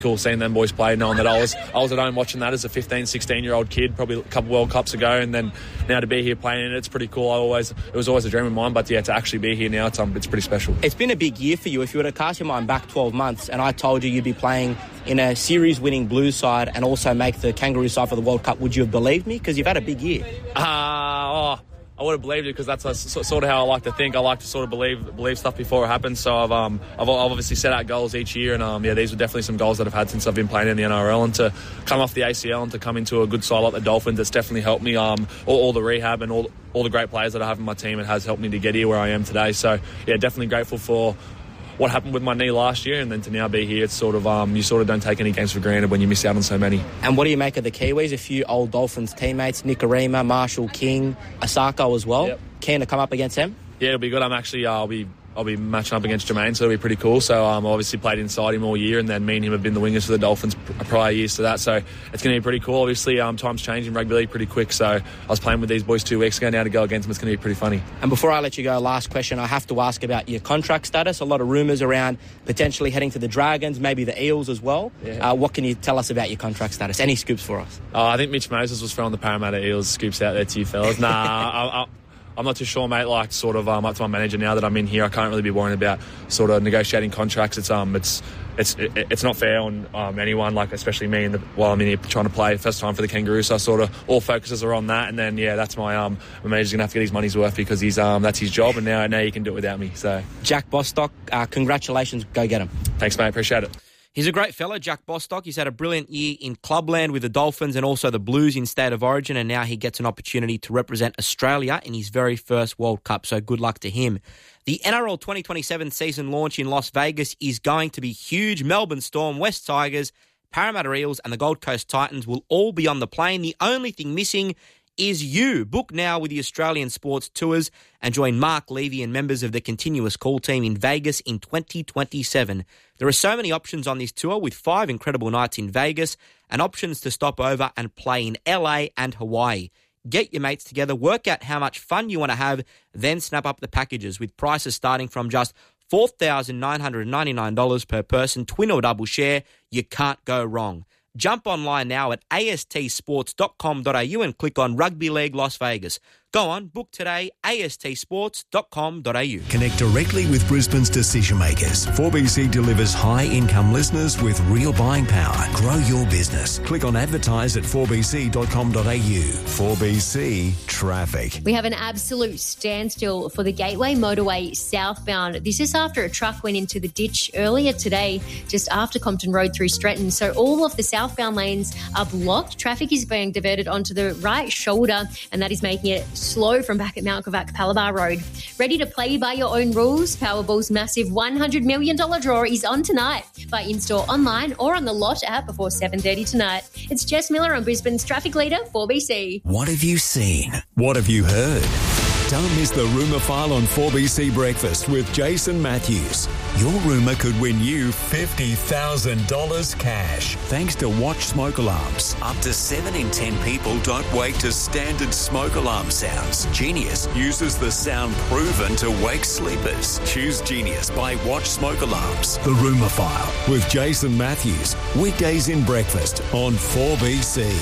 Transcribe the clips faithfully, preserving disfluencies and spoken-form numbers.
Cool seeing them boys play, knowing that I was I was at home watching that as a fifteen, sixteen year old kid, probably a couple World Cups ago, and then now to be here playing it, it's pretty cool. I always it was always a dream of mine, but yeah, to actually be here now, it's um, it's pretty special. It's been a big year for you. If you were to cast your mind back twelve months, and I told you you'd be playing in a series-winning Blues side and also make the Kangaroo side for the World Cup, would you have believed me? Because you've had a big year. Uh, oh. I would have believed it because that's a, sort of how I like to think. I like to sort of believe believe stuff before it happens. So I've um I've, I've obviously set out goals each year, and um yeah, these were definitely some goals that I've had since I've been playing in the N R L. And to come off the A C L and to come into a good side like the Dolphins, it's definitely helped me. Um, all, all the rehab and all all the great players that I have in my team, it has helped me to get here where I am today. So yeah, definitely grateful for what happened with my knee last year, and then to now be here, it's sort of um, you sort of don't take any games for granted when you miss out on so many. And what do you make of the Kiwis? A few old Dolphins teammates, Nikorima, Marshall King, Asako as well. Yep. Keen to come up against them? Yeah, it'll be good. I'm actually uh, I'll be I'll be matching up against Jermaine, so it'll be pretty cool. So um, I obviously played inside him all year, and then me and him have been the wingers for the Dolphins prior years to that. So it's going to be pretty cool. Obviously, um, times change in rugby league pretty quick. So I was playing with these boys two weeks ago. Now to go against them, it's going to be pretty funny. And before I let you go, last question, I have to ask about your contract status. A lot of rumours around potentially heading to the Dragons, maybe the Eels as well. Yeah. Uh, what can you tell us about your contract status? Any scoops for us? Uh, I think Mitch Moses was throwing the Parramatta Eels scoops out there to you fellas. Nah, I, I, I'm not too sure, mate. Like, sort of um, up to my manager now that I'm in here. I can't really be worrying about sort of negotiating contracts. It's um, it's it's it, it's not fair on um, anyone, like especially me. In the, while I'm in here trying to play first time for the Kangaroos, so sort of all focuses are on that. And then yeah, that's my um, my manager's gonna have to get his money's worth because he's um, that's his job, and now now he can do it without me. So Jack Bostock, uh, congratulations. Go get him. Thanks, mate. Appreciate it. He's a great fella, Jack Bostock. He's had a brilliant year in clubland with the Dolphins and also the Blues in State of Origin, and now he gets an opportunity to represent Australia in his very first World Cup, so good luck to him. The N R L twenty twenty-seven season launch in Las Vegas is going to be huge. Melbourne Storm, West Tigers, Parramatta Eels and the Gold Coast Titans will all be on the plane. The only thing missing is you. Book now with the Australian Sports Tours and join Mark Levy and members of the Continuous Call team in Vegas in twenty twenty-seven. There are so many options on this tour with five incredible nights in Vegas and options to stop over and play in L A and Hawaii. Get your mates together, work out how much fun you want to have, then snap up the packages with prices starting from just four thousand nine hundred ninety-nine dollars per person, twin or double share. You can't go wrong. Jump online now at a s t sports dot com dot a u and click on Rugby League Las Vegas. Go on, book today, a s t sports dot com dot a u. Connect directly with Brisbane's decision makers. four B C delivers high-income listeners with real buying power. Grow your business. Click on advertise at four b c dot com dot a u. four B C Traffic. We have an absolute standstill for the Gateway Motorway southbound. This is after a truck went into the ditch earlier today, just after Compton Road through Stretton. So all of the southbound lanes are blocked. Traffic is being diverted onto the right shoulder, and that is making it slow from back at Mount Gravatt Palabar Road. Ready to play by your own rules? Powerball's massive one hundred million dollars draw is on tonight. Buy in-store, online or on the Lot app before seven thirty tonight. It's Jess Miller on Brisbane's Traffic Leader, four B C. What have you seen? What have you heard? Don't miss the Rumour File on four B C Breakfast with Jason Matthews. Your rumour could win you fifty thousand dollars cash. Thanks to Watch Smoke Alarms. Up to seven in ten people don't wake to standard smoke alarm sounds. Genius uses the sound proven to wake sleepers. Choose Genius by Watch Smoke Alarms. The Rumour File with Jason Matthews. Weekdays in breakfast on four B C.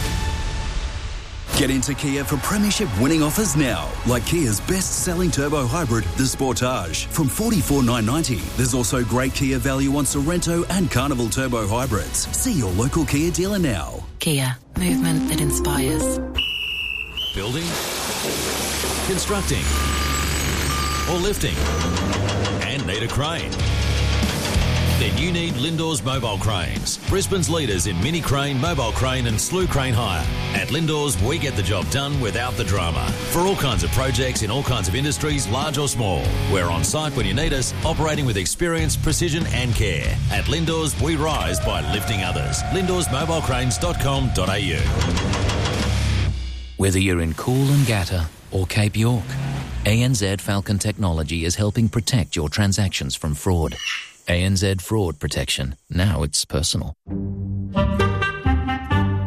Get into Kia for premiership winning offers now, like Kia's best-selling turbo hybrid, the Sportage, from forty-four thousand nine hundred ninety dollars. There's also great Kia value on Sorrento and Carnival turbo hybrids. See your local Kia dealer now. Kia, movement that inspires. Building, constructing, or lifting, and need a crane? Then you need Lindor's Mobile Cranes, Brisbane's leaders in mini crane, mobile crane and slew crane hire. At Lindor's, we get the job done without the drama. For all kinds of projects in all kinds of industries, large or small. We're on site when you need us, operating with experience, precision and care. At Lindor's, we rise by lifting others. lindors mobile cranes dot com dot a u. Whether you're in Coolangatta or Cape York, A N Z Falcon Technology is helping protect your transactions from fraud. A N Z Fraud Protection. Now it's personal.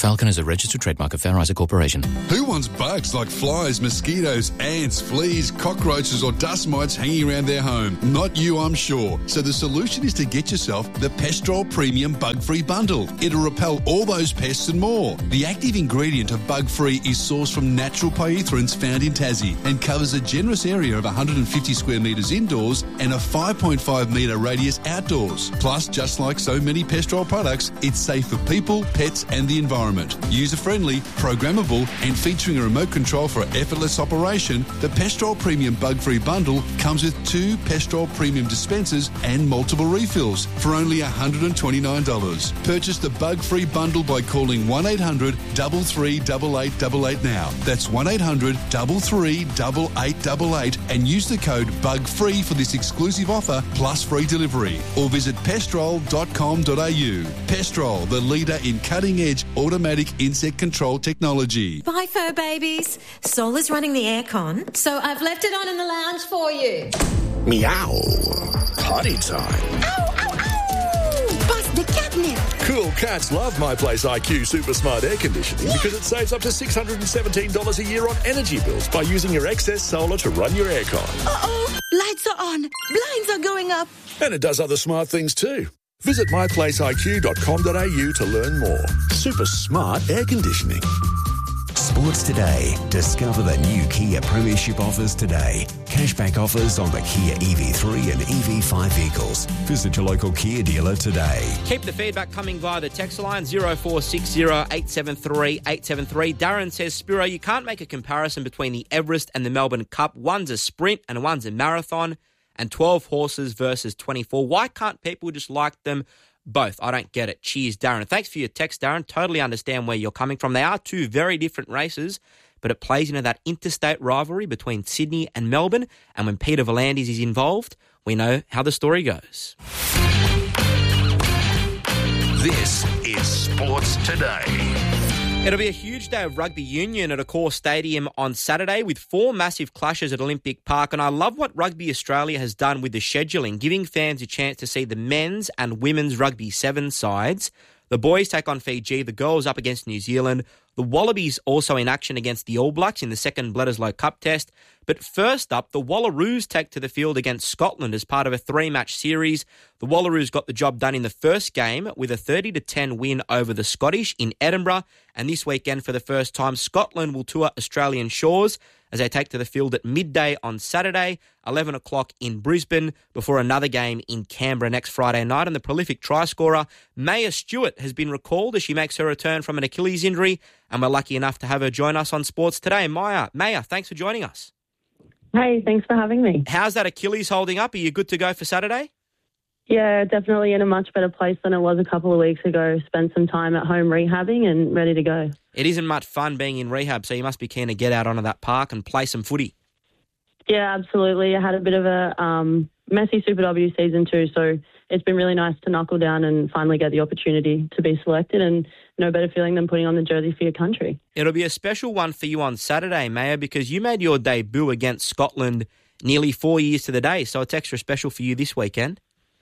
Falcon is a registered trademark of Fair Isaac Corporation. Who wants bugs like flies, mosquitoes, ants, fleas, cockroaches or dust mites hanging around their home? Not you, I'm sure. So the solution is to get yourself the Pestrol Premium Bug-Free Bundle. It'll repel all those pests and more. The active ingredient of Bug-Free is sourced from natural pyrethroids found in Tassie and covers a generous area of one hundred fifty square metres indoors and a five point five metre radius outdoors. Plus, just like so many Pestrol products, it's safe for people, pets and the environment. User-friendly, programmable and featuring a remote control for effortless operation, the Pestrol Premium Bug-Free Bundle comes with two Pestrol Premium dispensers and multiple refills for only one hundred twenty-nine dollars. Purchase the Bug-Free Bundle by calling one eight hundred, three three eight, eight eight eight now. That's one eight hundred, three three eight, eight eight eight and use the code BUGFREE for this exclusive offer plus free delivery. Or visit pestrol dot com dot a u. Pestrol, the leader in cutting-edge automatic insect control technology. Bye, fur babies. Sol is running the aircon, so I've left it on in the lounge for you. Meow. Potty time. Ow, ow, ow! Bust the catnip. Cool cats love My Place I Q Super Smart Air Conditioning because it saves up to six hundred seventeen dollars a year on energy bills by using your excess solar to run your aircon. Uh-oh. Lights are on. Blinds are going up. And it does other smart things too. Visit my place I Q dot com dot a u to learn more. Super smart air conditioning. Sports Today. Discover the new Kia Premiership offers today. Cashback offers on the Kia E V three and E V five vehicles. Visit your local Kia dealer today. Keep the feedback coming via the text line zero four six zero, eight seven three, eight seven three. Darren says, Spiro, you can't make a comparison between the Everest and the Melbourne Cup. One's a sprint and one's a marathon. And twelve horses versus twenty-four. Why can't people just like them both? I don't get it. Cheers, Darren. Thanks for your text, Darren. Totally understand where you're coming from. They are two very different races, but it plays into that interstate rivalry between Sydney and Melbourne. And when Peter V'landys is involved, we know how the story goes. This is Sports Today. It'll be a huge day of rugby union at Accor Stadium on Saturday with four massive clashes at Olympic Park. And I love what Rugby Australia has done with the scheduling, giving fans a chance to see the men's and women's rugby seven sides. The boys take on Fiji, the girls up against New Zealand. The Wallabies also in action against the All Blacks in the second Bledisloe Cup test. But first up, the Wallaroos take to the field against Scotland as part of a three-match series. The Wallaroos got the job done in the first game with a thirty to ten win over the Scottish in Edinburgh. And this weekend, for the first time, Scotland will tour Australian shores as they take to the field at midday on Saturday, eleven o'clock in Brisbane, before another game in Canberra next Friday night. And the prolific try scorer, Maya Stewart, has been recalled as she makes her return from an Achilles injury. And we're lucky enough to have her join us on Sports Today. Maya, Maya, thanks for joining us. Hey, thanks for having me. How's that Achilles holding up? Are you good to go for Saturday? Yeah, definitely in a much better place than it was a couple of weeks ago. Spent some time at home rehabbing and ready to go. It isn't much fun being in rehab, so you must be keen to get out onto that park and play some footy. Yeah, absolutely. I had a bit of a um, messy Super W season too, so it's been really nice to knuckle down and finally get the opportunity to be selected, and no better feeling than putting on the jersey for your country. It'll be a special one for you on Saturday, Maya, because you made your debut against Scotland nearly four years to the day, so it's extra special for you this weekend.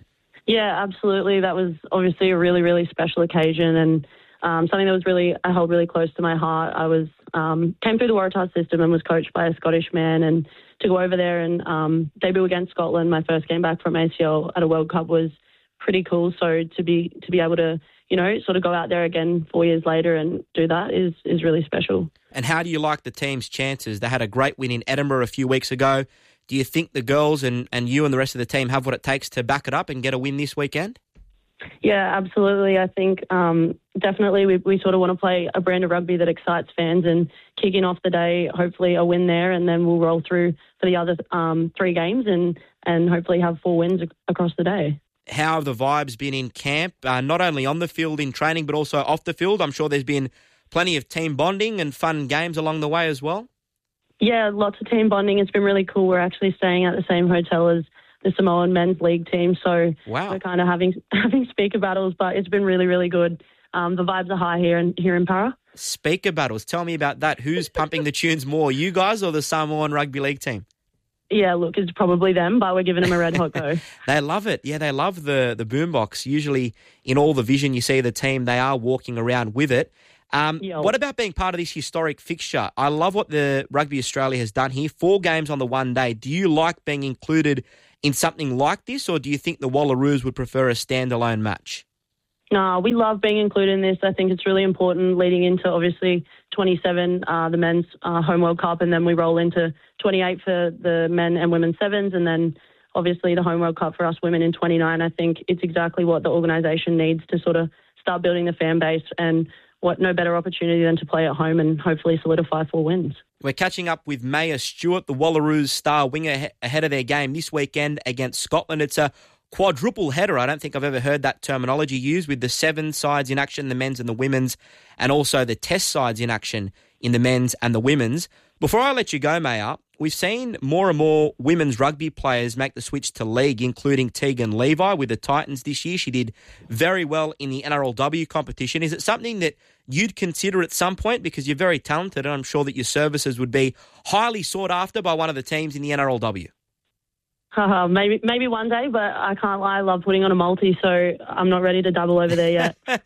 Yeah, absolutely. That was obviously a really, really special occasion and um, something that was really, I held really close to my heart. I was um, came through the Waratahs system and was coached by a Scottish man, and to go over there and um, debut against Scotland, my first game back from A C L at a World Cup, was pretty cool. So to be to be able to, you know, sort of go out there again four years later and do that is is really special. And how do you like the team's chances? They had a great win in Edinburgh a few weeks ago. Do you think the girls and, and you and the rest of the team have what it takes to back it up and get a win this weekend? Yeah, absolutely. I think um, definitely we, we sort of want to play a brand of rugby that excites fans, and kicking off the day, hopefully a win there, and then we'll roll through for the other um, three games and, and hopefully have four wins ac- across the day. How have the vibes been in camp, uh, not only on the field in training, but also off the field? I'm sure there's been plenty of team bonding and fun games along the way as well. Yeah, lots of team bonding. It's been really cool. We're actually staying at the same hotel as the Samoan men's league team, so wow. we're kind of having having speaker battles, but it's been really, really good. Um, the vibes are high here in, here in Para. Speaker battles. Tell me about that. Who's pumping the tunes more, you guys or the Samoan rugby league team? Yeah, look, it's probably them, but we're giving them a red hot go. They love it. Yeah, they love the, the boombox. Usually in all the vision you see the team, they are walking around with it. Um, Yo. What about being part of this historic fixture? I love what the Rugby Australia has done here. Four games on the one day. Do you like being included in something like this, or do you think the Wallaroos would prefer a standalone match? No, we love being included in this. I think it's really important leading into, obviously, twenty-seven, uh, the men's uh, Home World Cup, and then we roll into twenty-eight for the men and women's sevens, and then obviously the Home World Cup for us women in twenty-nine. I think it's exactly what the organisation needs to sort of start building the fan base, and what no better opportunity than to play at home and hopefully solidify four wins. We're catching up with Maya Stewart, the Wallaroos star winger, ahead of their game this weekend against Scotland. It's a quadruple header. I don't think I've ever heard that terminology used, with the seven sides in action, the men's and the women's, and also the test sides in action in the men's and the women's. Before I let you go, Maya, we've seen more and more women's rugby players make the switch to league, including Tegan Levi with the Titans this year. She did very well in the N R L W competition. Is it something that you'd consider at some point, because you're very talented and I'm sure that your services would be highly sought after by one of the teams in the N R L W? Uh, maybe maybe one day, but I can't lie, I love putting on a multi, so I'm not ready to double over there yet.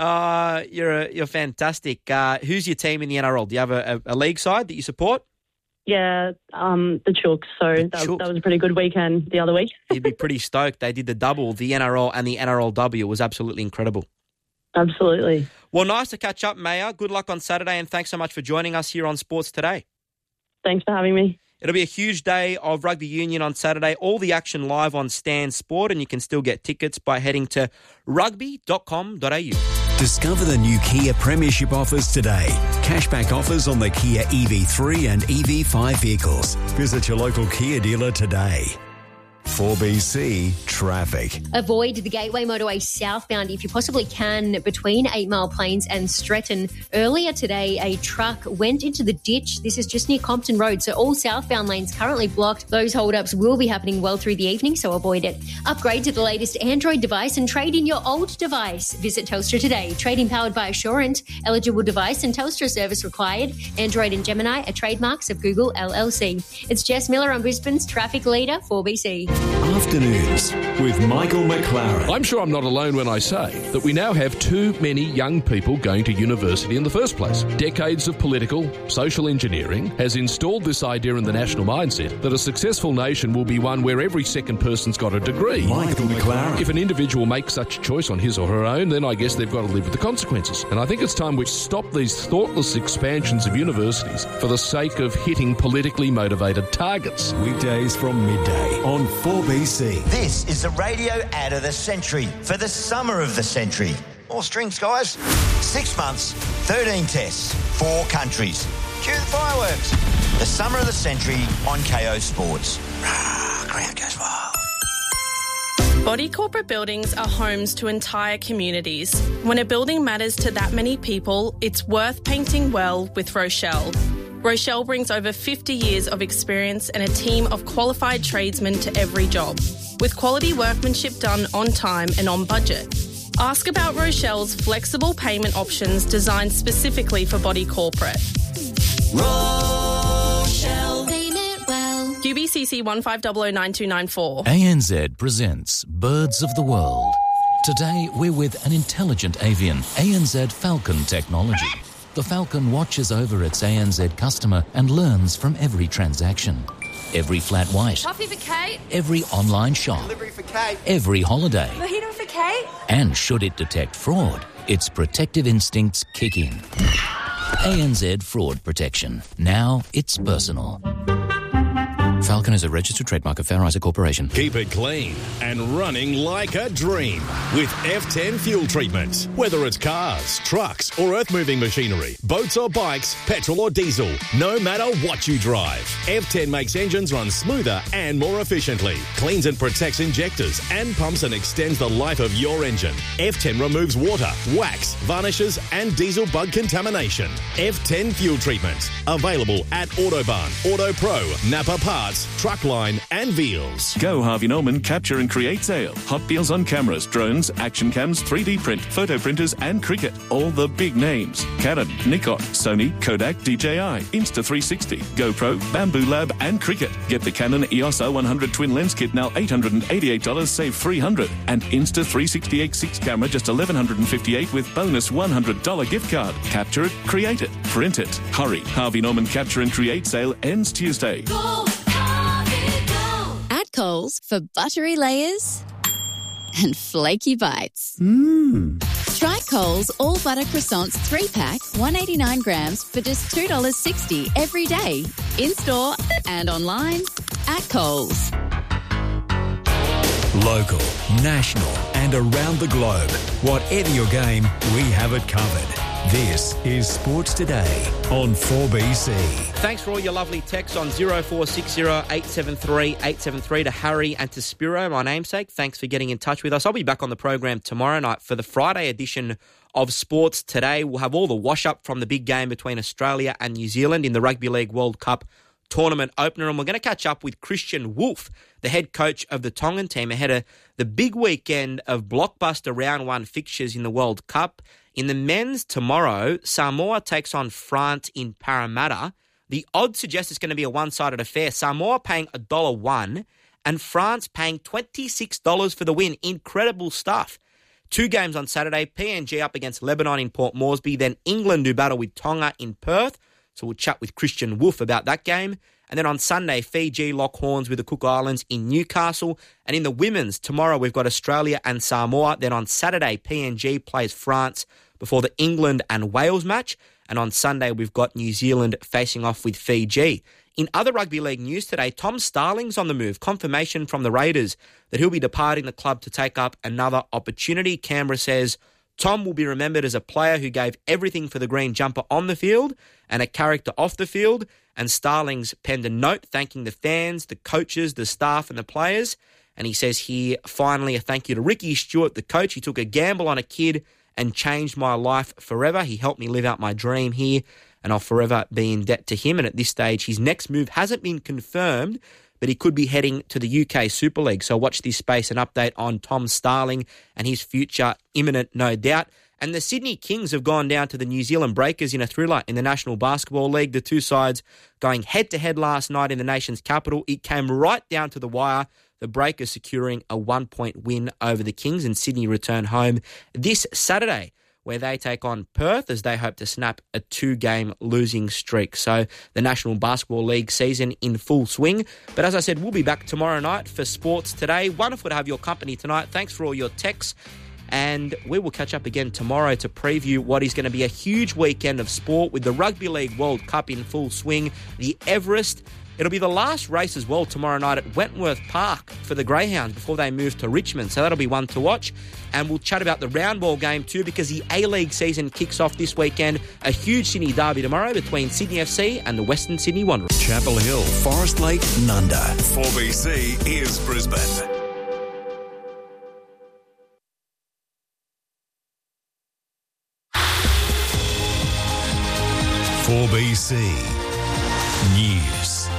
uh, you're a, you're fantastic. Uh, who's your team in the N R L? Do you have a, a, a league side that you support? Yeah, um, the Chooks. So The that, Chooks. that was a pretty good weekend the other week. You'd be pretty stoked. They did the double, the N R L and the N R L W. It was absolutely incredible. Absolutely. Well, nice to catch up, Maya. Good luck on Saturday, and thanks so much for joining us here on Sports Today. Thanks for having me. It'll be a huge day of rugby union on Saturday. All the action live on Stan Sport, and you can still get tickets by heading to rugby dot com dot a u. Discover the new Kia Premiership offers today. Cashback offers on the Kia E V three and E V five vehicles. Visit your local Kia dealer today. four B C Traffic. Avoid the Gateway Motorway southbound if you possibly can between Eight Mile Plains and Stretton. Earlier today, a truck went into the ditch. This is just near Compton Road, so all southbound lanes currently blocked. Those hold-ups will be happening well through the evening, so avoid it. Upgrade to the latest Android device and trade in your old device. Visit Telstra today. Trading powered by Assurant. Eligible device and Telstra service required. Android and Gemini are trademarks of Google L L C. It's Jess Miller on Brisbane's Traffic Leader, four B C. Afternoons with Michael McLaren. I'm sure I'm not alone when I say that we now have too many young people going to university in the first place. Decades of political, social engineering has installed this idea in the national mindset that a successful nation will be one where every second person's got a degree. Michael McLaren. If an individual makes such a choice on his or her own, then I guess they've got to live with the consequences. And I think it's time we stop these thoughtless expansions of universities for the sake of hitting politically motivated targets. Weekdays from midday on four B C. This is the radio ad of the century for the summer of the century. More strings, guys. Six months, thirteen tests, four countries. Cue the fireworks. The summer of the century on K O Sports. Rah, ground goes wild. Body corporate buildings are homes to entire communities. When a building matters to that many people, it's worth painting well with Rochelle. Rochelle brings over fifty years of experience and a team of qualified tradesmen to every job, with quality workmanship done on time and on budget. Ask about Rochelle's flexible payment options designed specifically for body corporate. Rochelle. Payment well. U B C C one five zero zero nine two nine four. A N Z presents Birds of the World. Today we're with an intelligent avian, A N Z Falcon Technology. The Falcon watches over its A N Z customer and learns from every transaction. Every flat white. Coffee for Kate. Every online shop. Delivery for Kate. Every holiday. Mojito for Kate. And should it detect fraud, its protective instincts kick in. A N Z Fraud Protection. Now it's personal. Falcon is a registered trademark of Fair Isaac Corporation. Keep it clean and running like a dream with F ten fuel treatment. Whether it's cars, trucks or earth-moving machinery, boats or bikes, petrol or diesel, no matter what you drive, F ten makes engines run smoother and more efficiently, cleans and protects injectors and pumps and extends the life of your engine. F ten removes water, wax, varnishes and diesel bug contamination. F ten fuel treatment. Available at Autobahn, Auto Pro, Napa Parts parts, Truckline and Veals. Go Harvey Norman Capture and Create sale. Hot deals on cameras, drones, action cams, three D print, photo printers and cricket. All the big names. Canon, Nikon, Sony, Kodak, D J I, Insta three sixty, GoPro, Bamboo Lab and cricket. Get the Canon E O S O one hundred twin lens kit now eight hundred eighty-eight dollars, save three hundred dollars. And Insta three sixty-eight six camera just eleven fifty-eight with bonus one hundred dollars gift card. Capture it, create it, print it. Hurry. Harvey Norman Capture and Create sale ends Tuesday. Go, Harvey, go. At Coles for buttery layers and flaky bites. Mmm. Try Coles All Butter Croissants three pack, one hundred eighty-nine grams for just two dollars sixty every day. In-store and online at Coles. Local, national and around the globe. Whatever your game, we have it covered. This is Sports Today on four B C. Thanks for all your lovely texts on zero four six zero eight seven three eight seven three to Harry and to Spiro, my namesake. Thanks for getting in touch with us. I'll be back on the program tomorrow night for the Friday edition of Sports Today. We'll have all the wash-up from the big game between Australia and New Zealand in the Rugby League World Cup tournament opener, and we're going to catch up with Christian Wolf, the head coach of the Tongan team, ahead of the big weekend of blockbuster round one fixtures in the World Cup. In the men's tomorrow, Samoa takes on France in Parramatta. The odds suggest it's going to be a one-sided affair. Samoa paying one dollar one and France paying twenty-six dollars for the win. Incredible stuff. Two games on Saturday, P N G up against Lebanon in Port Moresby, then England do battle with Tonga in Perth. So we'll chat with Christian Wolf about that game. And then on Sunday, Fiji lock horns with the Cook Islands in Newcastle. And in the women's, tomorrow we've got Australia and Samoa. Then on Saturday, P N G plays France before the England and Wales match. And on Sunday, we've got New Zealand facing off with Fiji. In other rugby league news today, Tom Starling's on the move. Confirmation from the Raiders that he'll be departing the club to take up another opportunity. Canberra says Tom will be remembered as a player who gave everything for the green jumper on the field and a character off the field. And Starling's penned a note thanking the fans, the coaches, the staff and the players. And he says here, finally, a thank you to Ricky Stewart, the coach. He took a gamble on a kid and changed my life forever. He helped me live out my dream here, and I'll forever be in debt to him. And at this stage, his next move hasn't been confirmed, but he could be heading to the U K Super League. So watch this space, an update on Tom Starling and his future imminent, no doubt. And the Sydney Kings have gone down to the New Zealand Breakers in a thriller in the National Basketball League. The two sides going head-to-head last night in the nation's capital. It came right down to the wire. The Breakers securing a one-point win over the Kings, and Sydney return home this Saturday, where they take on Perth as they hope to snap a two-game losing streak. So the National Basketball League season in full swing. But as I said, we'll be back tomorrow night for Sports Today. Wonderful to have your company tonight. Thanks for all your texts. And we will catch up again tomorrow to preview what is going to be a huge weekend of sport with the Rugby League World Cup in full swing, the Everest. It'll be the last race as well tomorrow night at Wentworth Park for the Greyhounds before they move to Richmond. So that'll be one to watch. And we'll chat about the round ball game too, because the A-League season kicks off this weekend. A huge Sydney derby tomorrow between Sydney F C and the Western Sydney Wanderers. Chapel Hill, Forest Lake, Nunda. four B C is Brisbane. four B C News.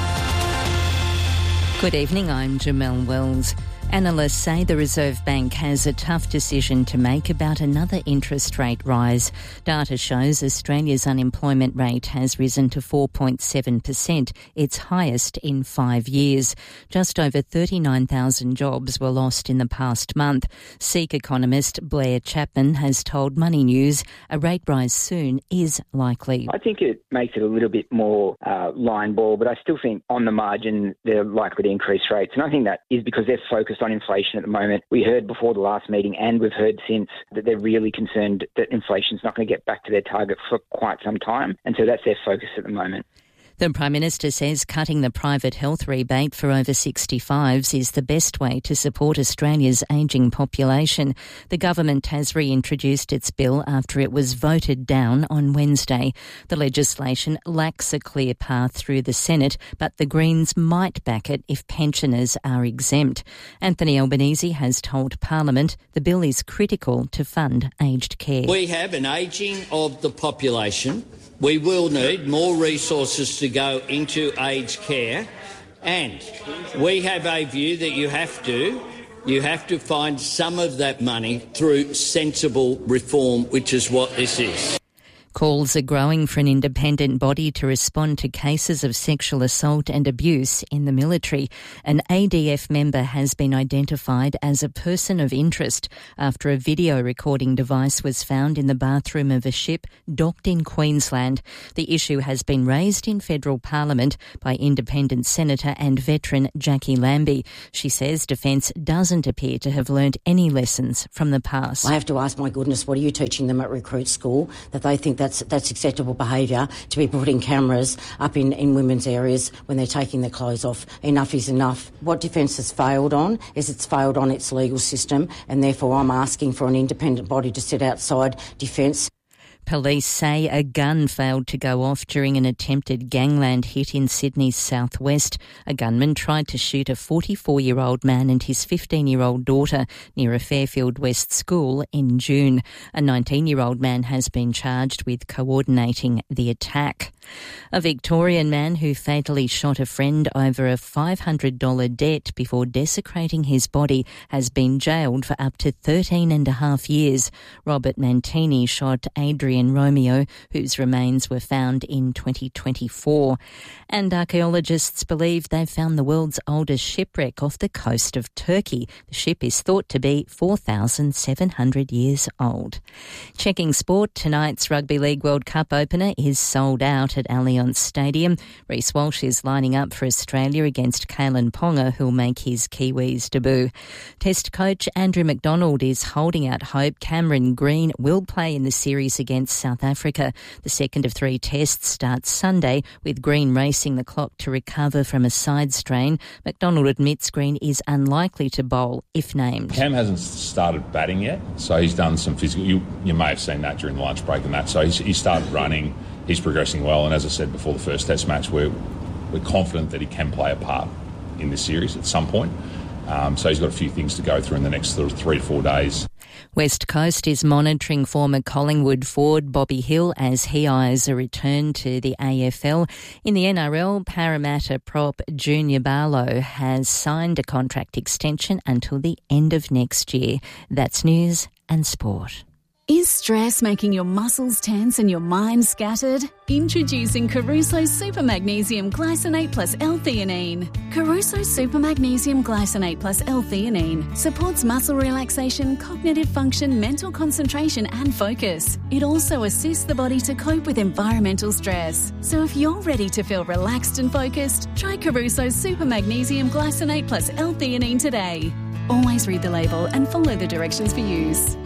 Good evening, I'm Jamelle Wells. Analysts say the Reserve Bank has a tough decision to make about another interest rate rise. Data shows Australia's unemployment rate has risen to four point seven percent, its highest in five years. Just over thirty-nine thousand jobs were lost in the past month. SEEK economist Blair Chapman has told Money News a rate rise soon is likely. I think it makes it a little bit more uh, line ball, but I still think on the margin they're likely to increase rates. And I think that is because they're focused on inflation at the moment. We heard before the last meeting, and we've heard since, that they're really concerned that inflation's not going to get back to their target for quite some time. And so that's their focus at the moment. The Prime Minister says cutting the private health rebate for over sixty-fives is the best way to support Australia's ageing population. The government has reintroduced its bill after it was voted down on Wednesday. The legislation lacks a clear path through the Senate, but the Greens might back it if pensioners are exempt. Anthony Albanese has told Parliament the bill is critical to fund aged care. We have an ageing of the population. We will need more resources to go into aged care, And we have a view that you have to, you have to find some of that money through sensible reform, which is what this is. Calls are growing for an independent body to respond to cases of sexual assault and abuse in the military. An A D F member has been identified as a person of interest after a video recording device was found in the bathroom of a ship docked in Queensland. The issue has been raised in federal parliament by independent senator and veteran Jackie Lambie. She says Defence doesn't appear to have learnt any lessons from the past. I have to ask, my goodness, what are you teaching them at recruit school that they think that That's, that's acceptable behaviour to be putting cameras up in, in women's areas when they're taking their clothes off? Enough is enough. What Defence has failed on is it's failed on its legal system, and therefore I'm asking for an independent body to sit outside Defence. Police say a gun failed to go off during an attempted gangland hit in Sydney's southwest. A gunman tried to shoot a forty-four-year-old man and his fifteen-year-old daughter near a Fairfield West school in June. A nineteen-year-old man has been charged with coordinating the attack. A Victorian man who fatally shot a friend over a five hundred dollars debt before desecrating his body has been jailed for up to thirteen and a half years. Robert Mantini shot Adrian Romeo, whose remains were found in twenty twenty-four. And archaeologists believe they've found the world's oldest shipwreck off the coast of Turkey. The ship is thought to be four thousand seven hundred years old. Checking sport, tonight's Rugby League World Cup opener is sold out at Allianz Stadium. Reece Walsh is lining up for Australia against Kalen Ponga, who'll make his Kiwis debut. Test coach Andrew McDonald is holding out hope Cameron Green will play in the series against South Africa. The second of three tests starts Sunday, with Green racing the clock to recover from a side strain. McDonald admits Green is unlikely to bowl if named. Cam hasn't started batting yet, so he's done some physical. You, you may have seen that during the lunch break and that. So he's, he started running. He's progressing well, and as I said before the first test match, we're, we're confident that he can play a part in this series at some point. Um, so he's got a few things to go through in the next sort of three to four days. West Coast is monitoring former Collingwood forward Bobby Hill as he eyes a return to the A F L. In the N R L, Parramatta prop Junior Barlow has signed a contract extension until the end of next year. That's news and sport. Is stress making your muscles tense and your mind scattered? Introducing Caruso Super Magnesium Glycinate plus L-theanine. Caruso Super Magnesium Glycinate plus L-theanine supports muscle relaxation, cognitive function, mental concentration and focus. It also assists the body to cope with environmental stress. So if you're ready to feel relaxed and focused, try Caruso Super Magnesium Glycinate plus L-theanine today. Always read the label and follow the directions for use.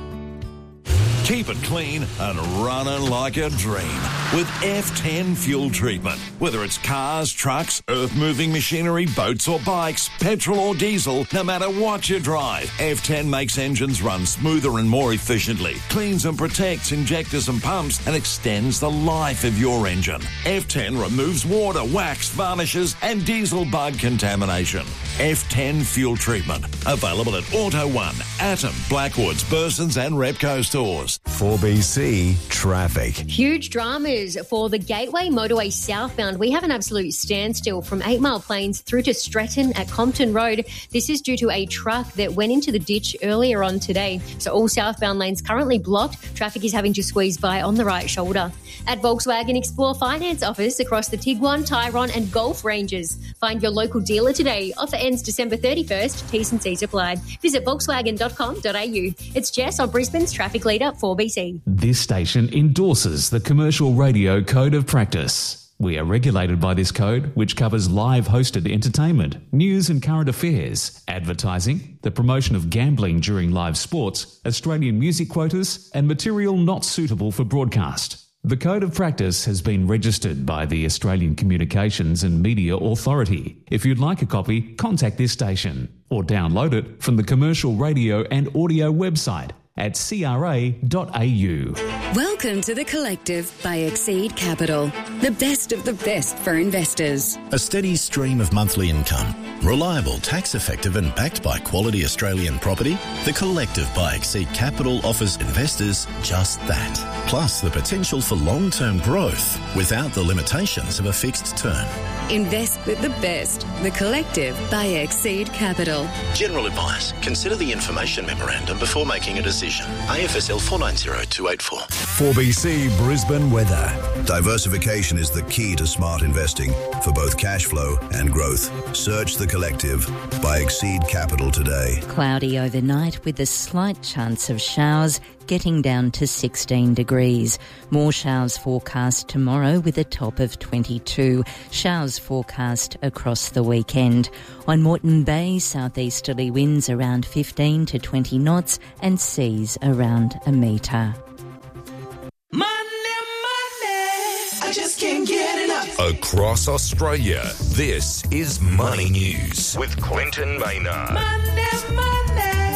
Keep it clean and running like a dream with F ten fuel treatment. Whether it's cars, trucks, earth-moving machinery, boats or bikes, petrol or diesel, no matter what you drive, F ten makes engines run smoother and more efficiently, cleans and protects injectors and pumps, and extends the life of your engine. F ten removes water, wax, varnishes and diesel bug contamination. F ten fuel treatment. Available at Auto One, Atom, Blackwoods, Burson's and Repco stores. four B C Traffic. Huge dramas for the Gateway Motorway southbound. We have an absolute standstill from Eight Mile Plains through to Stretton at Compton Road. This is due to a truck that went into the ditch earlier on today. So all southbound lanes currently blocked. Traffic is having to squeeze by on the right shoulder. At Volkswagen Explore Finance office across the Tiguan, Tyrone and Golf ranges. Find your local dealer today. Offer ends December thirty-first. T's and C's applied. Visit volkswagen dot com dot a u. It's Jess on Brisbane's Traffic Leader four B C. This station endorses the Commercial Radio Code of Practice. We are regulated by this code, which covers live hosted entertainment, news and current affairs, advertising, the promotion of gambling during live sports, Australian music quotas, and material not suitable for broadcast. The Code of Practice has been registered by the Australian Communications and Media Authority. If you'd like a copy, contact this station or download it from the Commercial Radio and Audio website at c r a dot a u. Welcome to The Collective by Exceed Capital, the best of the best for investors. A steady stream of monthly income, reliable, tax-effective and backed by quality Australian property, The Collective by Exceed Capital offers investors just that. Plus the potential for long-term growth without the limitations of a fixed term. Invest with the best. The Collective by Exceed Capital. General advice. Consider the information memorandum before making a decision. A F S L four nine zero two eight four. four B C Brisbane weather. Diversification is the key to smart investing for both cash flow and growth. Search The Collective by Exceed Capital today. Cloudy overnight with a slight chance of showers, getting down to sixteen degrees. More showers forecast tomorrow with a top of twenty-two. Showers forecast across the weekend. On Moreton Bay, southeasterly winds around fifteen to twenty knots and seas around a metre. I just can't get enough. Across Australia, this is Money News with Clinton Maynard. Money, money.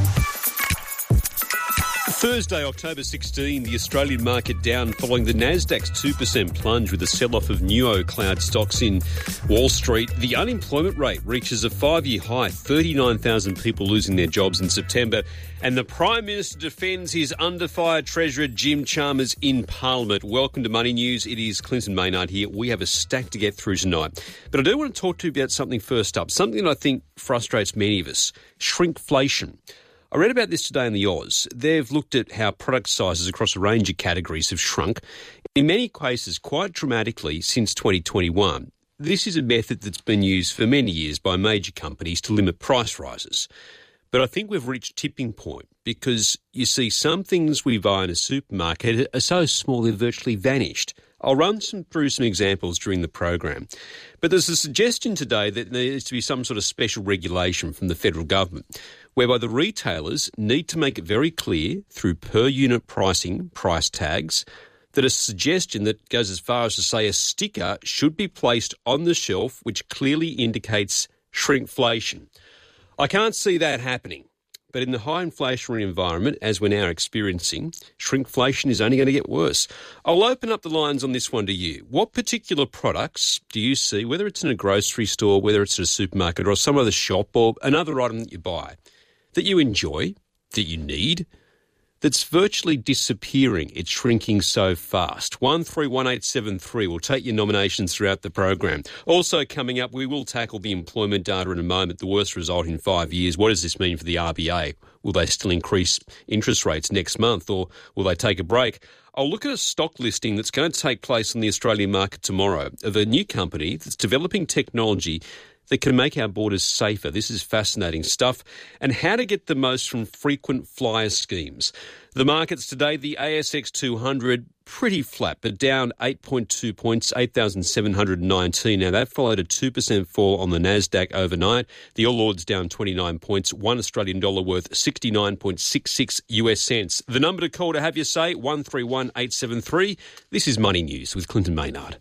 Thursday, October sixteenth, the Australian market down following the Nasdaq's two percent plunge with a sell-off of Nuo cloud stocks in Wall Street. The unemployment rate reaches a five-year high, thirty-nine thousand people losing their jobs in September. And the Prime Minister defends his under-fire Treasurer Jim Chalmers in Parliament. Welcome to Money News. It is Clinton Maynard here. We have a stack to get through tonight. But I do want to talk to you about something first up, something that I think frustrates many of us, shrinkflation. I read about this today in the Oz. They've looked at how product sizes across a range of categories have shrunk, in many cases quite dramatically since twenty twenty-one. This is a method that's been used for many years by major companies to limit price rises. But I think we've reached a tipping point because, you see, some things we buy in a supermarket are so small they've virtually vanished. I'll run some, through some examples during the program. But there's a suggestion today that there needs to be some sort of special regulation from the federal government, whereby the retailers need to make it very clear through per-unit pricing, price tags, that a suggestion that goes as far as to say a sticker should be placed on the shelf which clearly indicates shrinkflation. I can't see that happening. But in the high inflationary environment, as we're now experiencing, shrinkflation is only going to get worse. I'll open up the lines on this one to you. What particular products do you see, whether it's in a grocery store, whether it's at a supermarket or some other shop or another item that you buy, that you enjoy, that you need, that's virtually disappearing? It's shrinking so fast. one three one eight seven three. We'll take your nominations throughout the program. Also coming up, we will tackle the employment data in a moment, the worst result in five years. What does this mean for the R B A? Will they still increase interest rates next month or will they take a break? I'll look at a stock listing that's going to take place on the Australian market tomorrow of a new company that's developing technology that can make our borders safer. This is fascinating stuff. And how to get the most from frequent flyer schemes. The markets today, the A S X two hundred, pretty flat, but down eight point two points, eight thousand seven hundred nineteen. Now, that followed a two percent fall on the Nasdaq overnight. The All Ords down twenty-nine points, one Australian dollar worth sixty-nine point six six US cents. The number to call to have your say, one three one eight seven three. This is Money News with Clinton Maynard.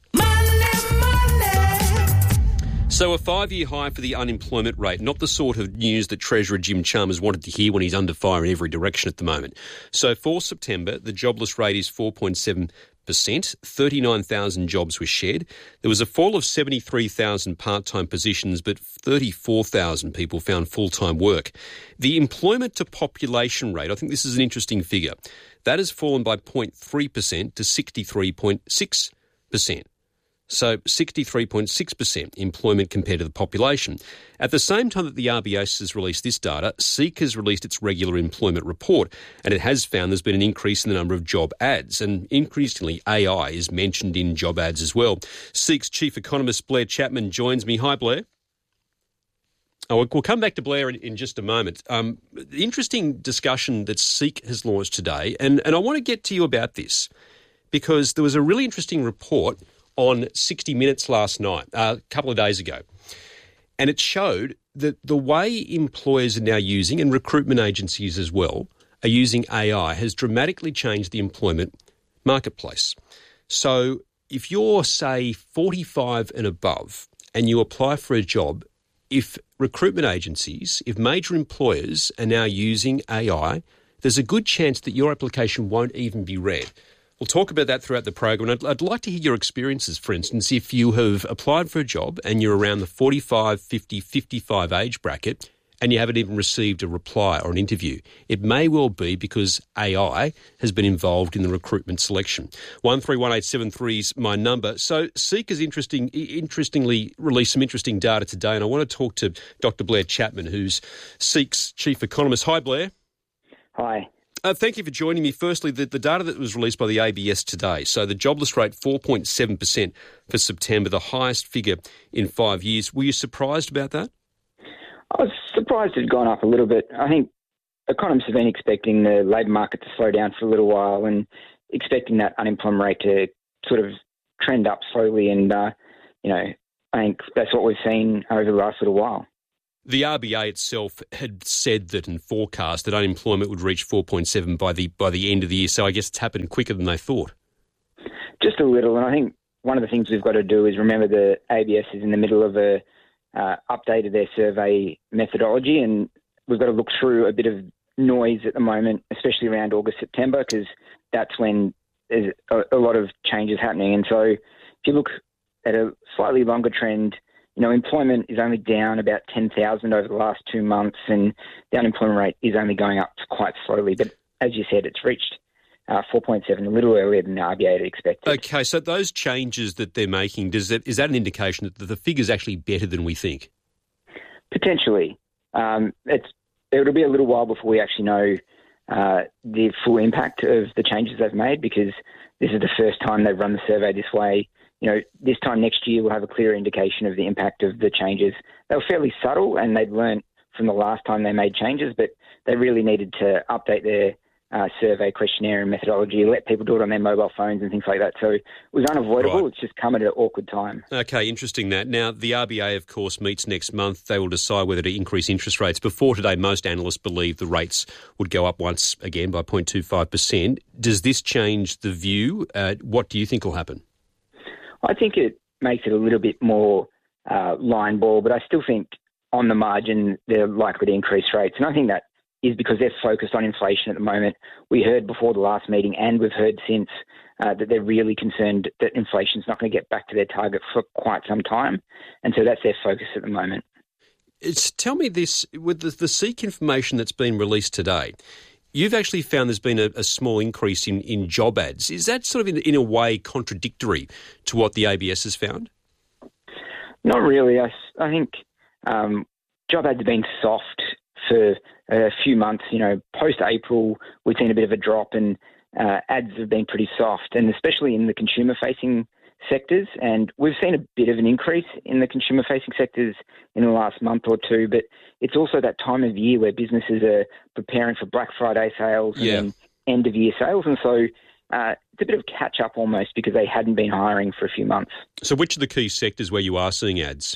So a five-year high for the unemployment rate, not the sort of news that Treasurer Jim Chalmers wanted to hear when he's under fire in every direction at the moment. So for September, the jobless rate is four point seven percent, thirty-nine thousand jobs were shed. There was a fall of seventy-three thousand part-time positions, but thirty-four thousand people found full-time work. The employment to population rate, I think this is an interesting figure, that has fallen by zero point three percent to sixty-three point six percent. So sixty-three point six percent employment compared to the population. At the same time that the R B A S has released this data, SEEK has released its regular employment report, and it has found there's been an increase in the number of job ads, and increasingly A I is mentioned in job ads as well. SEEK's chief economist Blair Chapman joins me. Hi, Blair. Oh, we'll come back to Blair in, in just a moment. Um, the interesting discussion that SEEK has launched today, and, and I want to get to you about this, because there was a really interesting report on sixty minutes last night, uh, a couple of days ago. And it showed that the way employers are now using, and recruitment agencies as well, are using A I has dramatically changed the employment marketplace. So if you're, say, forty-five and above and you apply for a job, if recruitment agencies, if major employers are now using A I, there's a good chance that your application won't even be read. We'll talk about that throughout the program. And I'd, I'd like to hear your experiences, for instance, if you have applied for a job and you're around the forty-five, fifty, fifty-five age bracket and you haven't even received a reply or an interview. It may well be because A I has been involved in the recruitment selection. one three one eight seven three is my number. So Seek has interesting, interestingly released some interesting data today, and I want to talk to Doctor Blair Chapman, who's Seek's chief economist. Hi, Blair. Hi. Uh, thank you for joining me. Firstly, the, the data that was released by the A B S today. So the jobless rate, four point seven percent for September, the highest figure in five years. Were you surprised about that? I was surprised it had gone up a little bit. I think economists have been expecting the labour market to slow down for a little while and expecting that unemployment rate to sort of trend up slowly. And, uh, you know, I think that's what we've seen over the last little while. The R B A itself had said that and forecast that unemployment would reach four point seven by the by the end of the year. So I guess it's happened quicker than they thought. Just a little. And I think one of the things we've got to do is remember the A B S is in the middle of a uh, update of their survey methodology, and we've got to look through a bit of noise at the moment, especially around August, September, because that's when there's a, a lot of changes happening. And so if you look at a slightly longer trend, you know, employment is only down about ten thousand over the last two months, and the unemployment rate is only going up quite slowly. But as you said, it's reached uh, four point seven, a little earlier than the R B A had expected. Okay, so those changes that they're making, does that, is that an indication that the figure's actually better than we think? Potentially. Um, it's it'll be a little while before we actually know uh, the full impact of the changes they've made, because this is the first time they've run the survey this way. You know, this time next year we'll have a clearer indication of the impact of the changes. They were fairly subtle, and they'd learned from the last time they made changes, but they really needed to update their uh, survey questionnaire and methodology, let people do it on their mobile phones and things like that. So it was unavoidable. Right. It's just come at an awkward time. Okay, interesting that. Now, the R B A, of course, meets next month. They will decide whether to increase interest rates. Before today, most analysts believe the rates would go up once again by zero point two five percent. Does this change the view? Uh, what do you think will happen? I think it makes it a little bit more uh, line ball, but I still think on the margin they're likely to increase rates. And I think that is because they're focused on inflation at the moment. We heard before the last meeting, and we've heard since, uh, that they're really concerned that inflation's not going to get back to their target for quite some time. And so that's their focus at the moment. It's, tell me this, with the, the Seek information that's been released today, you've actually found there's been a, a small increase in, in job ads. Is that sort of in, in a way contradictory to what the A B S has found? Not really. I, I think um, job ads have been soft for a few months. You know, post-April, we've seen a bit of a drop, and uh, ads have been pretty soft, and especially in the consumer-facing sectors. And we've seen a bit of an increase in the consumer-facing sectors in the last month or two, but it's also that time of year where businesses are preparing for Black Friday sales yeah. and end-of-year sales, and so uh, it's a bit of catch-up almost because they hadn't been hiring for a few months. So which are the key sectors where you are seeing ads?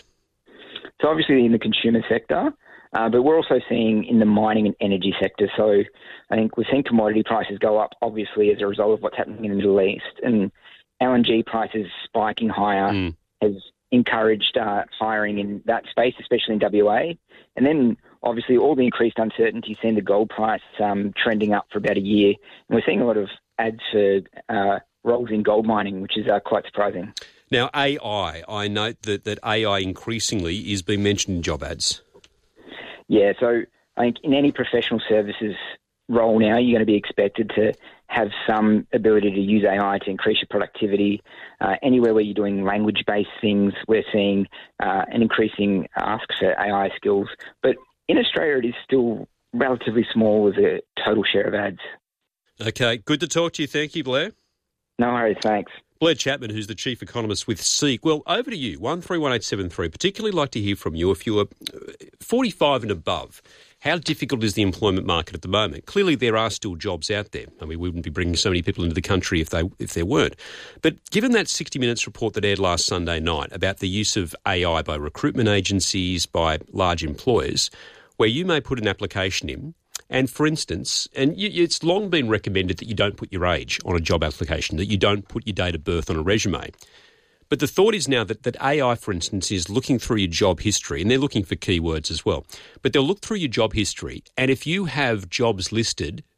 So obviously in the consumer sector, uh, but we're also seeing in the mining and energy sector. So I think we've seen commodity prices go up, obviously, as a result of what's happening in the Middle East, and L N G prices spiking higher mm. has encouraged uh, hiring in that space, especially in W A. And then, obviously, all the increased uncertainty, seen the gold price um, trending up for about a year. And we're seeing a lot of ads for uh, roles in gold mining, which is uh, quite surprising. Now, A I, I note that, that A I increasingly is being mentioned in job ads. Yeah, so I think in any professional services role now, you're going to be expected to have some ability to use A I to increase your productivity. Uh, anywhere where you're doing language-based things, we're seeing uh, an increasing ask for A I skills. But in Australia, it is still relatively small as a total share of ads. Okay, good to talk to you. Thank you, Blair. No worries, thanks. Blair Chapman, who's the chief economist with Seek. Well, over to you, one three one eight seven three. Particularly like to hear from you if you're forty-five and above. How difficult is the employment market at the moment? Clearly, there are still jobs out there. I mean, we wouldn't be bringing so many people into the country if they if there weren't. But given that sixty minutes report that aired last Sunday night about the use of A I by recruitment agencies, by large employers, where you may put an application in, and for instance, and you, it's long been recommended that you don't put your age on a job application, that you don't put your date of birth on a resume. But the thought is now that, that A I, for instance, is looking through your job history, and they're looking for keywords as well, but they'll look through your job history, and if you have jobs listed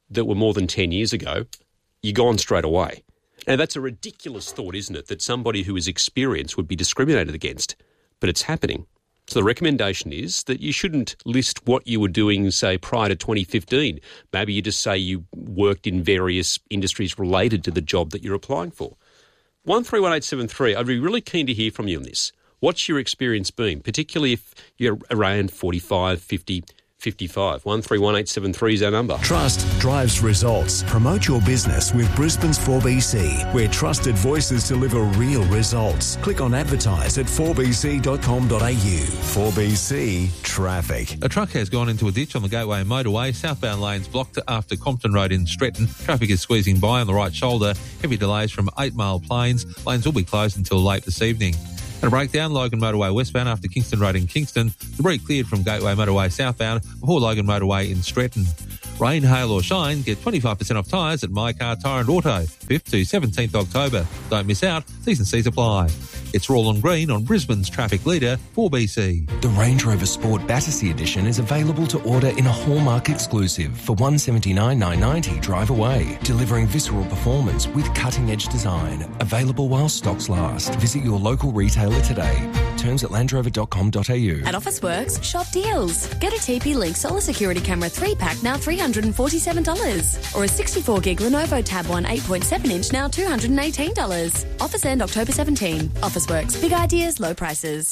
that were more than ten years ago, you're gone straight away. Now, that's a ridiculous thought, isn't it, that somebody who is experienced would be discriminated against, but it's happening. So the recommendation is that you shouldn't list what you were doing, say, prior to twenty fifteen. Maybe you just say you worked in various industries related to the job that you're applying for. one three one eight seven three, I'd be really keen to hear from you on this. What's your experience been, particularly if you're around forty-five, fifty, fifty-five? one three one eight seven three is our number. Trust drives results. Promote your business with Brisbane's four B C, where trusted voices deliver real results. Click on advertise at four b c dot com dot a u. four B C Traffic. A truck has gone into a ditch on the Gateway motorway. Southbound lanes blocked after Compton Road in Stretton. Traffic is squeezing by on the right shoulder. Heavy delays from eight Mile Plains. Lanes will be closed until late this evening. And a breakdown, Logan Motorway westbound after Kingston Road in Kingston. Debris cleared from Gateway Motorway southbound before Logan Motorway in Stretton. Rain, hail or shine, get twenty-five percent off tyres at My Car Tyre and Auto, fifth to seventeenth October. Don't miss out, T's and C's apply. It's Roland Green on Brisbane's traffic leader, four B C. The Range Rover Sport Battersea Edition is available to order in a Hallmark exclusive for one hundred seventy-nine thousand nine hundred ninety drive away, delivering visceral performance with cutting-edge design. Available while stocks last. Visit your local retailer today. Terms at land rover dot com dot a u. At Officeworks, shop deals. Get a T P Link Solar Security Camera three pack now three hundred forty-seven dollars. Or a sixty-four gig Lenovo Tab one eight point seven inch now two hundred eighteen dollars. Offers end October seventeenth. Officeworks, big ideas, low prices.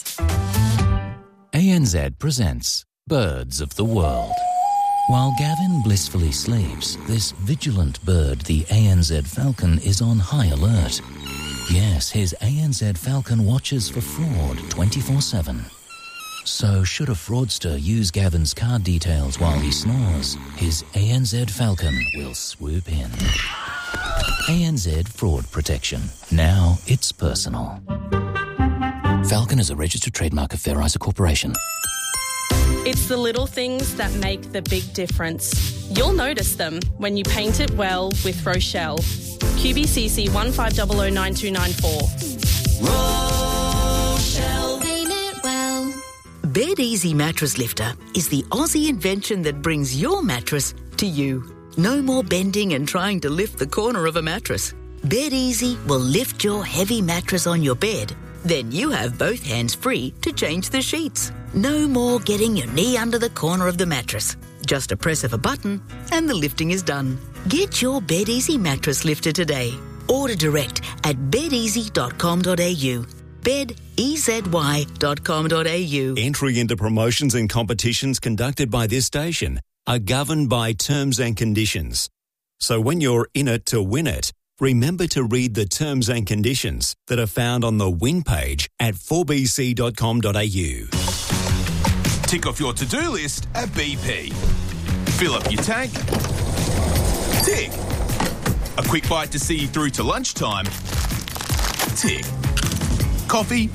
A N Z presents Birds of the World. While Gavin blissfully sleeps, this vigilant bird, the A N Z falcon, is on high alert. Yes, his A N Z falcon watches for fraud twenty-four seven. So should a fraudster use Gavin's card details while he snores, his A N Z falcon will swoop in. A N Z Fraud Protection. Now it's personal. Falcon is a registered trademark of Fair Isa Corporation. It's the little things that make the big difference. You'll notice them when you paint it well with Rochelle. Q B C C one five zero zero nine two nine four. Rochelle. Paint it well. Bed Easy Mattress Lifter is the Aussie invention that brings your mattress to you. No more bending and trying to lift the corner of a mattress. Bed Easy will lift your heavy mattress on your bed. Then you have both hands free to change the sheets. No more getting your knee under the corner of the mattress. Just a press of a button and the lifting is done. Get your Bed Easy mattress lifter today. Order direct at bed easy dot com dot a u. bed easy dot com dot a u. Entry into promotions and competitions conducted by this station are governed by terms and conditions. So when you're in it to win it, remember to read the terms and conditions that are found on the win page at four b c dot com dot a u. Tick off your to-do list at B P. Fill up your tank. Tick. A quick bite to see you through to lunchtime. Tick. Coffee.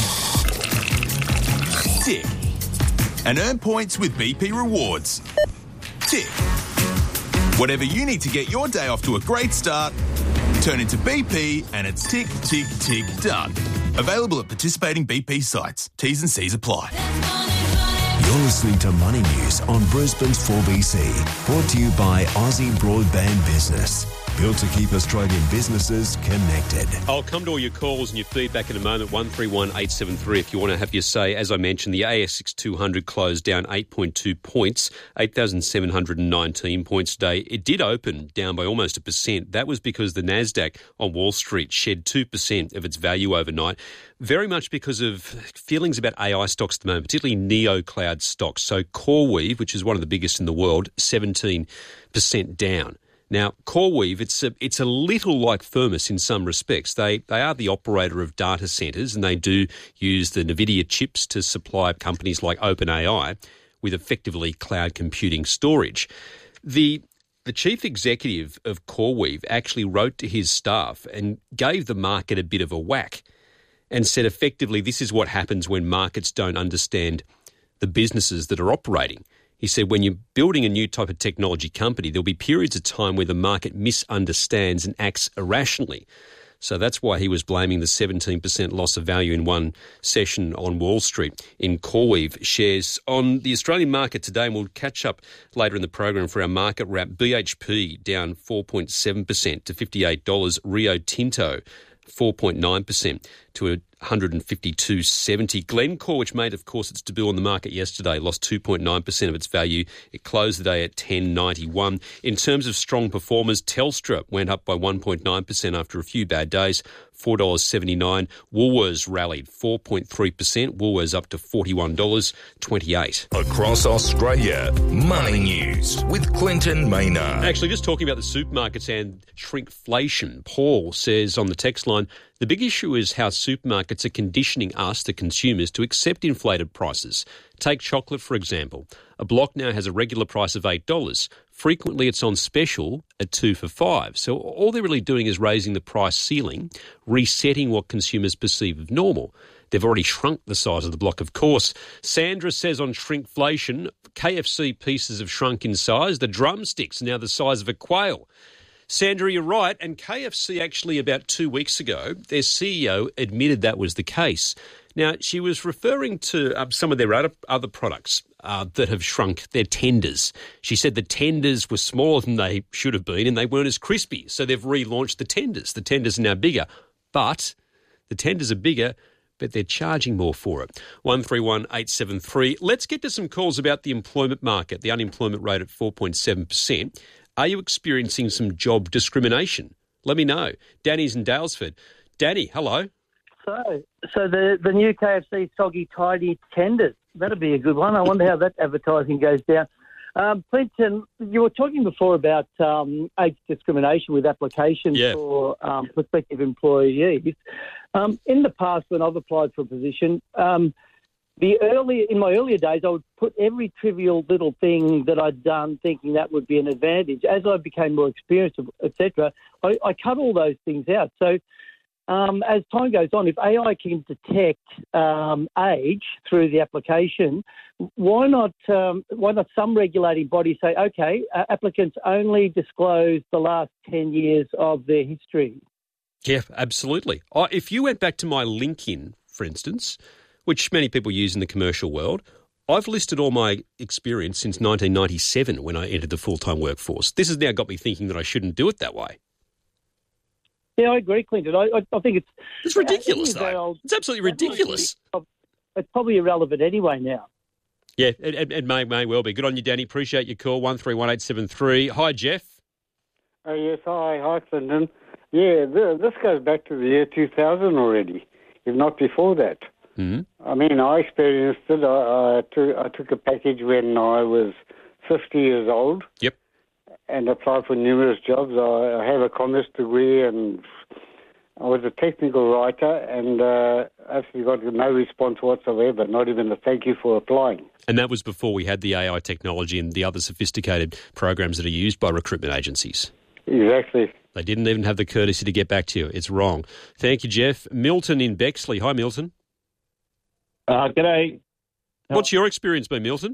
Tick. And earn points with B P Rewards. Tick. Whatever you need to get your day off to a great start, turn into B P and it's tick, tick, tick, done. Available at participating B P sites. T's and C's apply. You're listening to Money News on Brisbane's four B C, brought to you by Aussie Broadband Business. Built to keep Australian businesses connected. I'll come to all your calls and your feedback in a moment. one three one eight seven three if you want to have your say. As I mentioned, the A S X two hundred closed down eight point two points, eight thousand seven hundred nineteen points today. It did open down by almost a percent. That was because the Nasdaq on Wall Street shed two percent of its value overnight, very much because of feelings about A I stocks at the moment, particularly neo-cloud stocks. So CoreWeave, which is one of the biggest in the world, seventeen percent down. Now, CoreWeave, it's a, it's a little like Firmus in some respects. They they are the operator of data centres and they do use the NVIDIA chips to supply companies like OpenAI with effectively cloud computing storage. The the chief executive of CoreWeave actually wrote to his staff and gave the market a bit of a whack and said effectively this is what happens when markets don't understand the businesses that are operating. He said, when you're building a new type of technology company, there'll be periods of time where the market misunderstands and acts irrationally. So that's why he was blaming the seventeen percent loss of value in one session on Wall Street in CoreWeave shares. On the Australian market today, and we'll catch up later in the program for our market wrap, B H P down four point seven percent to fifty-eight dollars. Rio Tinto four point nine percent to one hundred fifty-two dollars seventy. Glencore, which made, of course, its debut on the market yesterday, lost two point nine percent of its value. It closed the day at ten ninety-one. In terms of strong performers, Telstra went up by one point nine percent after a few bad days, four dollars seventy-nine. Woolworths rallied four point three percent. Woolworths up to forty-one dollars twenty-eight. Across Australia, Money News with Clinton Maynard. Actually, just talking about the supermarkets and shrinkflation, Paul says on the text line, the big issue is how supermarkets are conditioning us, the consumers, to accept inflated prices. Take chocolate, for example. A block now has a regular price of eight dollars. Frequently, it's on special at two for five. So all they're really doing is raising the price ceiling, resetting what consumers perceive of normal. They've already shrunk the size of the block, of course. Sandra says on shrinkflation, K F C pieces have shrunk in size. The drumsticks are now the size of a quail. Sandra, you're right, and K F C actually about two weeks ago, their C E O admitted that was the case. Now, she was referring to uh, some of their other, other products uh, that have shrunk, their tenders. She said the tenders were smaller than they should have been and they weren't as crispy, so they've relaunched the tenders. The tenders are now bigger, but the tenders are bigger, but they're charging more for it. one three one eight seven three. Let's get to some calls about the employment market, the unemployment rate at four point seven percent. Are you experiencing some job discrimination? Let me know. Danny's in Dalesford. Danny, hello. So, so the, the new K F C soggy tidy tenders, that'll be a good one. I wonder how that advertising goes down. Um, Clinton, you were talking before about um, age discrimination with applications yeah. for um, prospective employees. Um, in the past, when I've applied for a position, um, the early in my earlier days, I would put every trivial little thing that I'd done, thinking that would be an advantage. As I became more experienced, et cetera, I, I cut all those things out. So, um, as time goes on, if A I can detect um, age through the application, why not? Um, why not some regulating body say, okay, uh, applicants only disclose the last ten years of their history? Yeah, absolutely. I, if you went back to my LinkedIn, for instance, which many people use in the commercial world, I've listed all my experience since nineteen ninety-seven when I entered the full-time workforce. This has now got me thinking that I shouldn't do it that way. Yeah, I agree, Clinton. I, I, I think it's... It's ridiculous, uh, though. It's absolutely ridiculous. It's probably irrelevant anyway now. Yeah, it, it, it may, may well be. Good on you, Danny. Appreciate your call, one three one eight seven three. Hi, Jeff. Oh, yes. Hi, hi, Clinton. Yeah, this goes back to the year two thousand already, if not before that. Mm-hmm. I mean, I experienced it. I, I, took, I took a package when I was fifty years old. Yep. And applied for numerous jobs. I, I have a commerce degree and I was a technical writer and uh, actually got no response whatsoever, not even a thank you for applying. And that was before we had the A I technology and the other sophisticated programs that are used by recruitment agencies. Exactly. They didn't even have the courtesy to get back to you. It's wrong. Thank you, Jeff. Milton in Bexley. Hi, Milton. Uh, g'day. What's your experience been, Milton?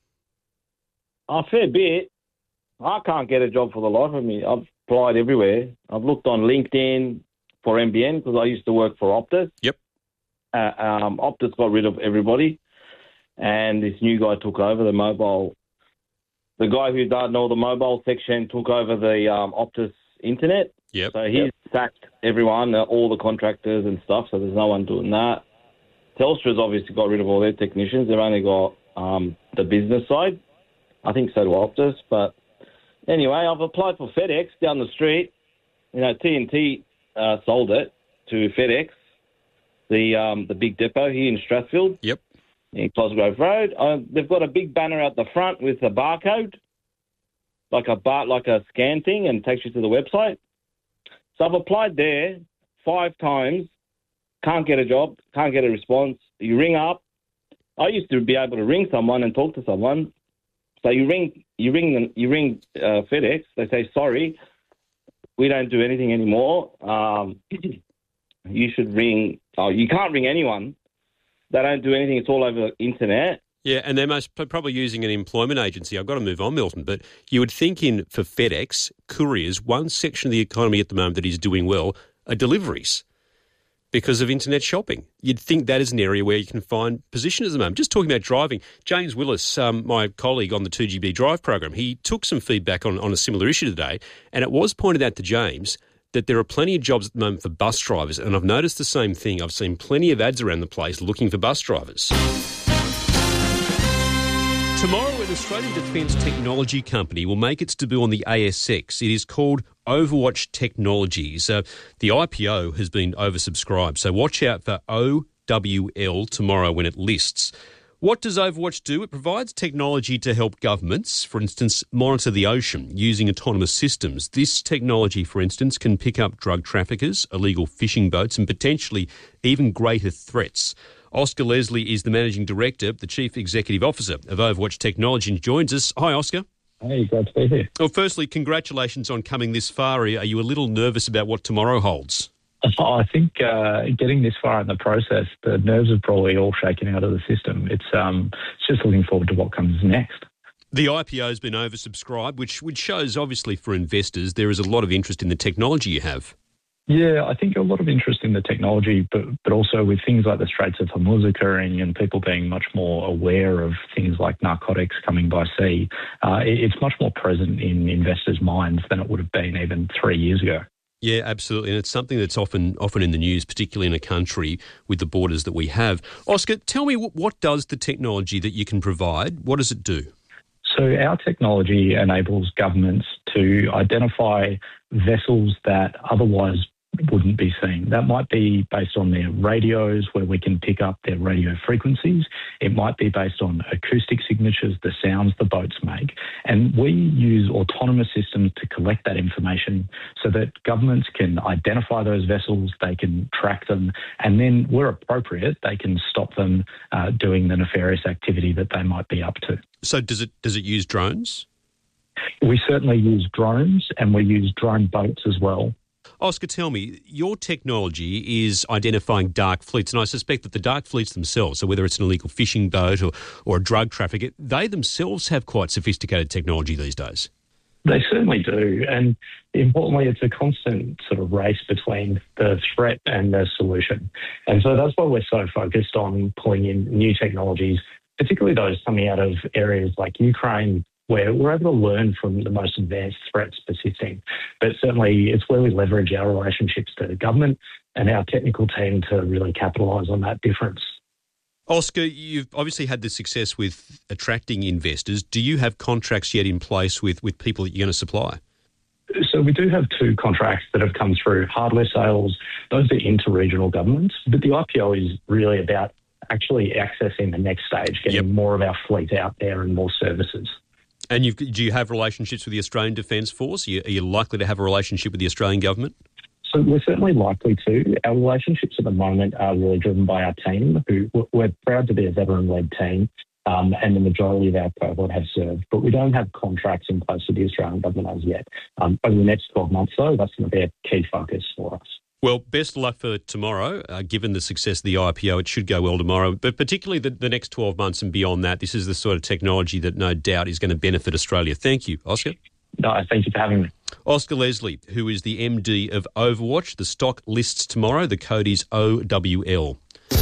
A fair bit. I can't get a job for the life of me. I've applied everywhere. I've looked on LinkedIn for M B N because I used to work for Optus. Yep. Uh, um, Optus got rid of everybody, and this new guy took over the mobile. The guy who done all the mobile section took over the um, Optus internet. Yep. So he's yep. sacked everyone, uh, all the contractors and stuff. So there's no one doing that. Telstra's obviously got rid of all their technicians. They've only got um, the business side. I think so do Optus. But anyway, I've applied for FedEx down the street. You know, T N T uh, sold it to FedEx, the um, the big depot here in Strathfield. Yep. In Cosgrove Road. Uh, they've got a big banner out the front with a barcode, like a bar, like a scan thing, and takes you to the website. So I've applied there five times. Can't get a job, can't get a response. You ring up. I used to be able to ring someone and talk to someone. So you ring, you ring, them, you ring uh, FedEx. They say, sorry, we don't do anything anymore. Um, you should ring. Oh, you can't ring anyone. They don't do anything. It's all over the internet. Yeah, and they're most probably using an employment agency. I've got to move on, Milton, but you would think in for FedEx, couriers, one section of the economy at the moment that is doing well uh, deliveries because of internet shopping. You'd think that is an area where you can find position at the moment. Just talking about driving, James Willis, um, my colleague on the two G B Drive program, he took some feedback on, on a similar issue today, and it was pointed out to James that there are plenty of jobs at the moment for bus drivers, and I've noticed the same thing. I've seen plenty of ads around the place looking for bus drivers. Tomorrow, an Australian defence technology company will make its debut on the A S X. It is called Overwatch Technologies. Uh, the I P O has been oversubscribed, so watch out for O W L tomorrow when it lists. What does Overwatch do? It provides technology to help governments, for instance, monitor the ocean using autonomous systems. This technology, for instance, can pick up drug traffickers, illegal fishing boats, and potentially even greater threats. Oscar Leslie is the Managing Director, the Chief Executive Officer of Overwatch Technology, and joins us. Hi, Oscar. Hey, great to be here. Well, firstly, congratulations on coming this far. Are you a little nervous about what tomorrow holds? Oh, I think uh, getting this far in the process, the nerves are probably all shaken out of the system. It's um, it's just looking forward to what comes next. The I P O has been oversubscribed, which which shows, obviously, for investors, there is a lot of interest in the technology you have. Yeah, I think a lot of interest in the technology, but but also with things like the Straits of Hormuz occurring and people being much more aware of things like narcotics coming by sea, uh, it, it's much more present in investors' minds than it would have been even three years ago. Yeah, absolutely. And it's something that's often often in the news, particularly in a country with the borders that we have. Oscar, tell me, what, what does the technology that you can provide, what does it do? So our technology enables governments to identify vessels that otherwise wouldn't be seen. That might be based on their radios, where we can pick up their radio frequencies. It might be based on acoustic signatures, the sounds the boats make. And we use autonomous systems to collect that information so that governments can identify those vessels, they can track them, and then, where appropriate, they can stop them uh, doing the nefarious activity that they might be up to. So does it does it use drones? We certainly use drones, and we use drone boats as well. Oscar, tell me, your technology is identifying dark fleets, and I suspect that the dark fleets themselves, so whether it's an illegal fishing boat or, or a drug trafficker, they themselves have quite sophisticated technology these days. They certainly do, and importantly, it's a constant sort of race between the threat and the solution. And so that's why we're so focused on pulling in new technologies, particularly those coming out of areas like Ukraine, where we're able to learn from the most advanced threats persisting. But certainly it's where we leverage our relationships to the government and our technical team to really capitalise on that difference. Oscar, you've obviously had the success with attracting investors. Do you have contracts yet in place with, with people that you're going to supply? So we do have two contracts that have come through, hardware sales. Those are inter-regional governments. But the I P O is really about actually accessing the next stage, getting yep. more of our fleet out there and more services. And you've, do you have relationships with the Australian Defence Force? Are you, are you likely to have a relationship with the Australian government? So we're certainly likely to. Our relationships at the moment are really driven by our team, who we're proud to be a veteran-led team, um, and the majority of our cohort have served. But we don't have contracts in place with the Australian government as yet. Um, over the next twelve months, though, that's going to be a key focus for us. Well, best of luck for tomorrow. Uh, given the success of the I P O, it should go well tomorrow. But particularly the, the next twelve months and beyond that, this is the sort of technology that no doubt is going to benefit Australia. Thank you, Oscar. No, thank you for having me. Oscar Leslie, who is the M D of Overwatch. The stock lists tomorrow. The code is O W L.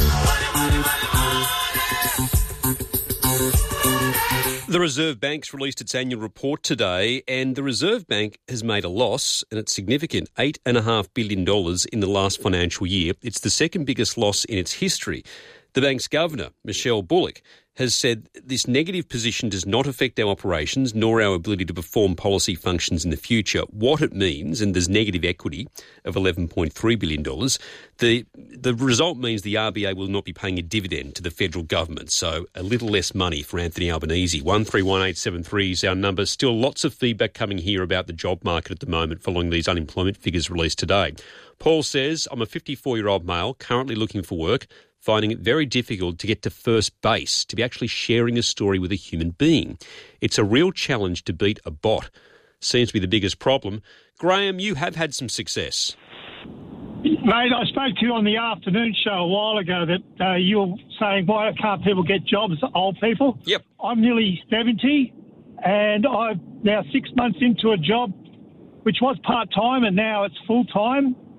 The Reserve Bank's released its annual report today, and the Reserve Bank has made a loss, and it's significant, eight point five billion dollars in the last financial year. It's the second biggest loss in its history. The bank's governor, Michelle Bullock, has said this negative position does not affect our operations nor our ability to perform policy functions in the future. What it means, and there's negative equity of eleven point three billion dollars, the, the result means the R B A will not be paying a dividend to the federal government, so a little less money for Anthony Albanese. one three one eight seven three is our number. Still lots of feedback coming here about the job market at the moment following these unemployment figures released today. Paul says, I'm a fifty-four-year-old male currently looking for work, finding it very difficult to get to first base, to be actually sharing a story with a human being. It's a real challenge to beat a bot. Seems to be the biggest problem. Graham, you have had some success. Mate, I spoke to you on the afternoon show a while ago that uh, you were saying, why can't people get jobs, old people? Yep. I'm nearly seventy, and I'm now six months into a job which was part-time and now it's full-time.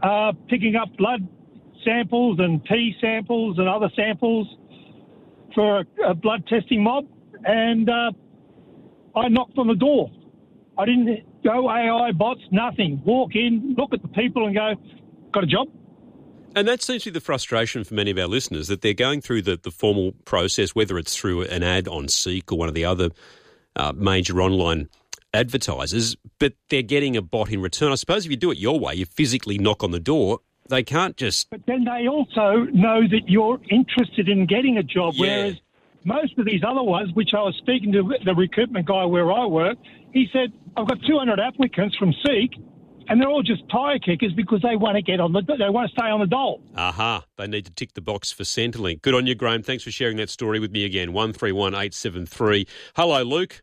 uh, picking up blood samples and pee samples and other samples for a, a blood testing mob, and uh, I knocked on the door. I didn't go A I bots, nothing. Walk in, look at the people and go, got a job? And that seems to be the frustration for many of our listeners, that they're going through the, the formal process, whether it's through an ad on Seek or one of the other uh, major online advertisers, but they're getting a bot in return. I suppose if you do it your way, you physically knock on the door, they can't just... But then they also know that you're interested in getting a job, Yeah. whereas most of these other ones, which I was speaking to the recruitment guy where I work, he said, I've got two hundred applicants from Seek, and they're all just tyre kickers because they want to get on the, they want to stay on the dole. Aha, they need to tick the box for Centrelink. Good on you, Graham. Thanks for sharing that story with me again. one three one eight seven three. Hello, Luke.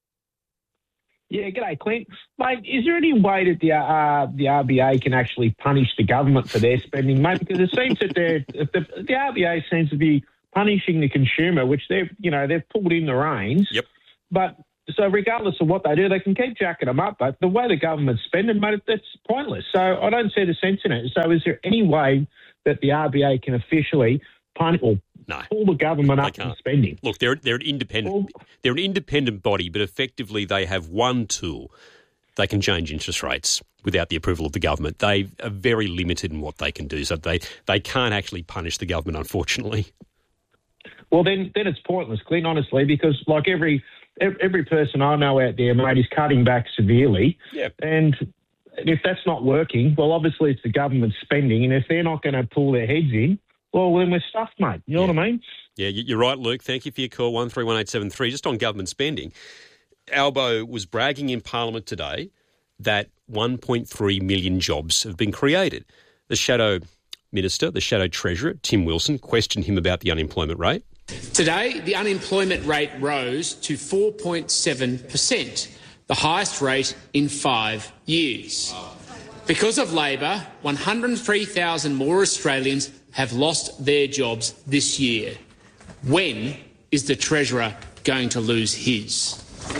Yeah, g'day, Clint. Mate, is there any way that the uh, the R B A can actually punish the government for their spending, mate? Because it seems that they're, the, the R B A seems to be punishing the consumer, which they've, you know, they've pulled in the reins. Yep. But so regardless of what they do, they can keep jacking them up. But the way the government's spending, mate, that's pointless. So I don't see the sense in it. So is there any way that the R B A can officially punish or No. pull the government up from spending? Look, they're they're an independent they're an independent body, but effectively they have one tool. They can change interest rates without the approval of the government. They are very limited in what they can do, so they, they can't actually punish the government, unfortunately. Well, then, then it's pointless, Clint, honestly, because like every every person I know out there, mate, is cutting back severely. Yep. And if that's not working, well, obviously it's the government spending, and if they're not going to pull their heads in, well, then we're stuffed, mate. You know Yeah. what I mean? Yeah, you- you're right, Luke. Thank you for your call, one three one eight seven three. Just on government spending, Albo was bragging in Parliament today that one point three million jobs have been created. The Shadow Minister, the Shadow Treasurer, Tim Wilson, questioned him about the unemployment rate. Today, the unemployment rate rose to four point seven percent, the highest rate in five years. Because of Labor, one hundred three thousand more Australians have lost their jobs this year. When is the Treasurer going to lose his?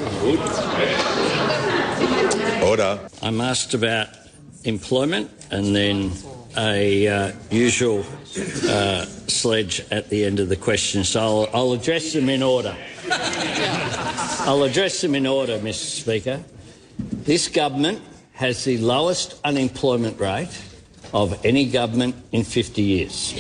Order. I'm asked about employment and then a uh, usual uh, sledge at the end of the question. So I'll, I'll address them in order. I'll address them in order, Mister Speaker. This government has the lowest unemployment rate of any government in fifty years.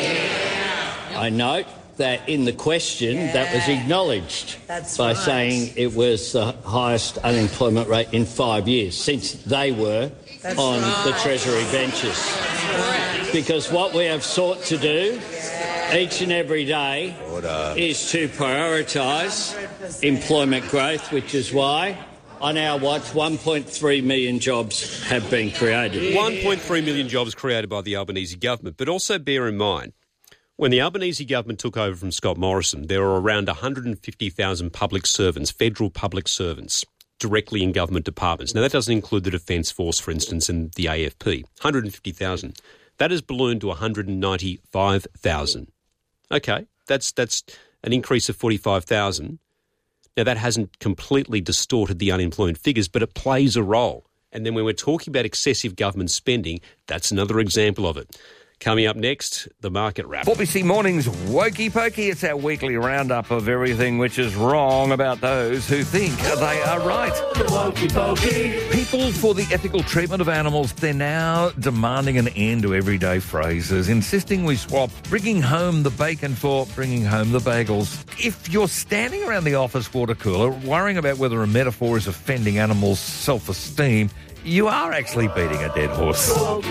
Yeah. I note that in the question yeah. that was acknowledged That's by right. saying it was the highest unemployment rate in five years since they were That's on right. the Treasury benches. Right. Because what we have sought to do yeah. each and every day Order. is to prioritise employment growth, which is why on our watch, one point three million jobs have been created. one point three million jobs created by the Albanese government. But also bear in mind, when the Albanese government took over from Scott Morrison, there were around one hundred fifty thousand public servants, federal public servants, directly in government departments. Now, that doesn't include the Defence Force, for instance, and the A F P. one hundred fifty thousand. That has ballooned to one hundred ninety-five thousand. Okay, that's that's an increase of forty-five thousand. Now, that hasn't completely distorted the unemployment figures, but it plays a role. And then when we're talking about excessive government spending, that's another example of it. Coming up next, the market wrap. four B C Mornings Wokey Pokey. It's our weekly roundup of everything which is wrong about those who think they are right. Wokey Pokey. People for the ethical treatment of animals, they're now demanding an end to everyday phrases, insisting we swap bringing home the bacon for bringing home the bagels. If you're standing around the office water cooler worrying about whether a metaphor is offending animals' self-esteem, you are actually beating a dead horse.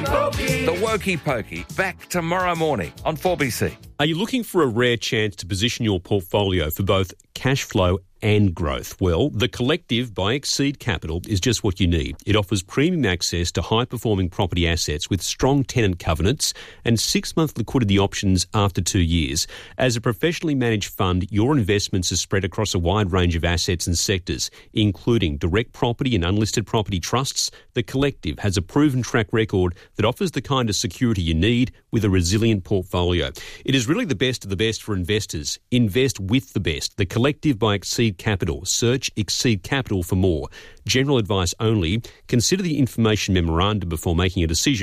The Wokey Pokey, back tomorrow morning on four B C. Are you looking for a rare chance to position your portfolio for both cash flow and growth? Well, The Collective by Exceed Capital is just what you need. It offers premium access to high-performing property assets with strong tenant covenants and six-month liquidity options after two years. As a professionally managed fund, your investments are spread across a wide range of assets and sectors, including direct property and unlisted property trusts. The Collective has a proven track record that offers the kind of security you need with a resilient portfolio. It is really the best of the best for investors. Invest with the best. The Collective by Exceed Capital. Search Exceed Capital for more. General advice only. Consider the information memorandum before making a decision.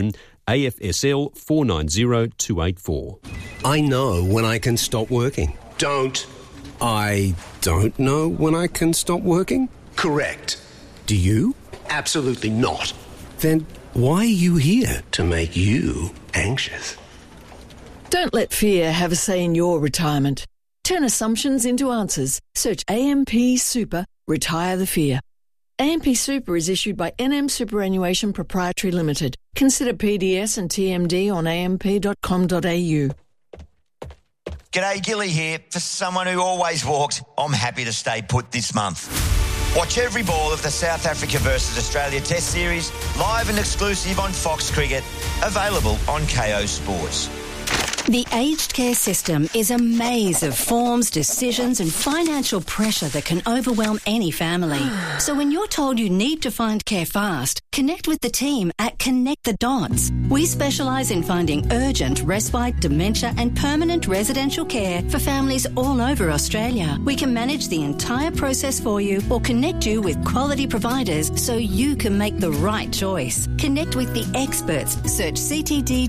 A F S L four nine zero two eight four. I know when I can stop working. Don't. I don't know when I can stop working? Correct. Do you? Absolutely not. Then why are you here? To make you anxious. Don't let fear have a say in your retirement. Turn assumptions into answers. Search A M P Super, retire the fear. A M P Super is issued by N M Superannuation Proprietary Limited. Consider P D S and T M D on a m p dot com dot a u. G'day, Gilly here. For someone who always walks, I'm happy to stay put this month. Watch every ball of the South Africa versus Australia Test Series, live and exclusive on Fox Cricket, available on K O Sports. The aged care system is a maze of forms, decisions and financial pressure that can overwhelm any family. So when you're told you need to find care fast, connect with the team at Connect the Dots. We specialise in finding urgent, respite, dementia and permanent residential care for families all over Australia. We can manage the entire process for you or connect you with quality providers so you can make the right choice. Connect with the experts. Search c t d